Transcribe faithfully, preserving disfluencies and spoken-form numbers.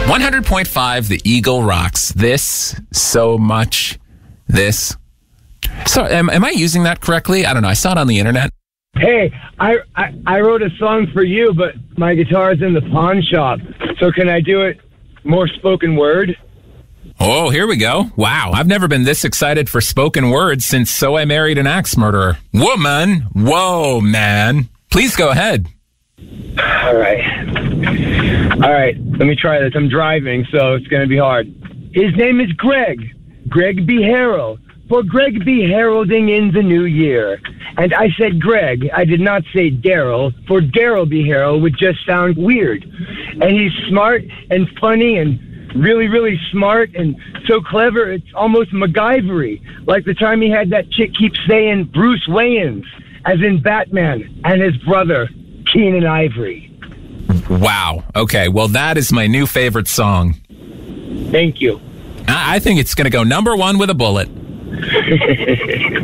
one hundred point five, the Eagle rocks. This, so much, this. So, am, am I using that correctly? I don't know. I saw it on the internet. Hey, I, I I wrote a song for you, but my guitar's in the pawn shop. So can I do it more spoken word? Oh, here we go. Wow. I've never been this excited for spoken word since So I Married an Axe Murderer. Woman. Whoa, man. Please go ahead. All right. All right. Let me try this. I'm driving, so it's going to be hard. His name is Greg. Greg B. Harrell. For Greg be heralding in the new year. And I said Greg. I did not say Daryl, for Daryl B. Harrell would just sound weird. And he's smart and funny and really, really smart and so clever, it's almost MacGyver-y. Like the time he had that chick keep saying Bruce Wayans, as in Batman, and his brother, Keenan Ivory. Wow. Okay, well, that is my new favorite song. Thank you. I, I think it's going to go number one with a bullet.